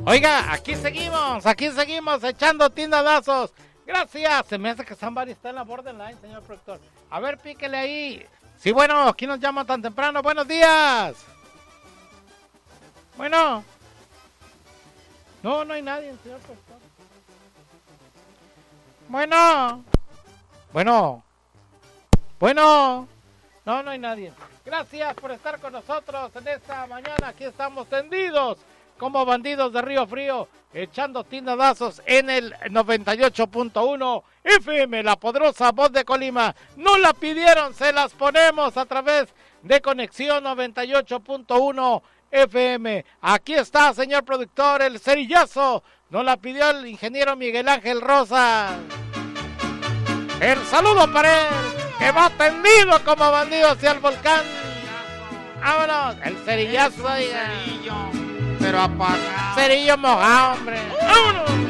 Oiga, aquí seguimos echando tiendazos. Gracias, se me hace que Somebody está en la borderline, señor productor. A ver, píquele ahí. Sí, bueno, ¿quién nos llama tan temprano? Buenos días. Bueno. No hay nadie, señor productor. Bueno. No hay nadie. Gracias por estar con nosotros en esta mañana. Aquí estamos tendidos como bandidos de Río Frío, echando tiendazos en el 98.1 FM, la poderosa voz de Colima. No la pidieron, se las ponemos a través de Conexión 98.1 FM. Aquí está, señor productor, el cerillazo. Nos la pidió el ingeniero Miguel Ángel Rosa. El saludo para él, que va tendido como bandido hacia el volcán. Vámonos, el cerillazo. Cerillo, pero apagado. Cerillo mojado, hombre. ¡Vámonos!